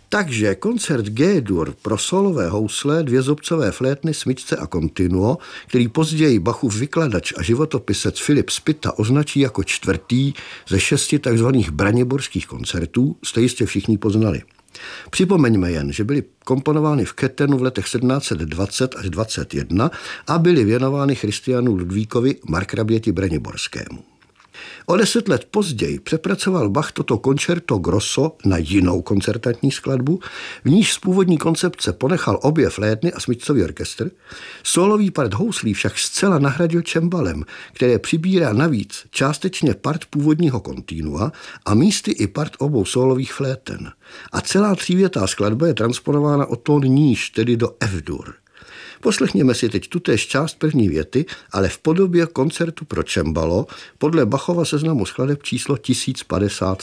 Takže koncert G-dur pro solové housle, 2 zobcové flétny, smyčce a continuo, který později Bachův vykladač a životopisec Filip Spita označí jako 4. ze 6 takzvaných braněborských koncertů, jste jistě všichni poznali. Připomeňme jen, že byly komponovány v Kettenu v letech 1720 až 21 a byly věnovány Christianu Ludvíkovi markraběti braněborskému. O 10 let později přepracoval Bach toto concerto grosso na jinou koncertantní skladbu, v níž z původní koncepce ponechal obě flétny a smyčcový orchestr. Sólový part houslí však zcela nahradil cembalem, které přibírá navíc částečně part původního kontinua a místy i part obou sólových fléten. A celá 3větá skladba je transponována o tón níž, tedy do F-dur. Poslechněme si teď tutéž část první věty, ale v podobě koncertu pro cembalo podle Bachova seznamu skladeb číslo 1057.